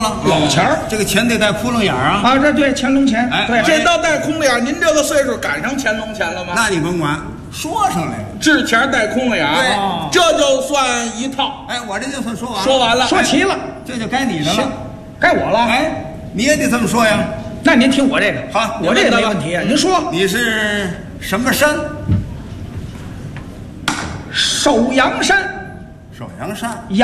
老钱儿， 这个钱得带窟窿眼儿啊！ 啊，这对乾隆钱， 哎对， 这倒带空了眼，您这个岁数赶上乾隆钱了吗？ 那你甭管，说上来了。 制钱带空了眼， 对这就算一套。 哎，我这就算说完了。 说完了， 说齐了， 这就该你的了。 该我了。 哎，你也得这么说呀。 那您听我这个， 好我这个没问题啊。您说， 你是什么山？ 首阳山。 首阳山。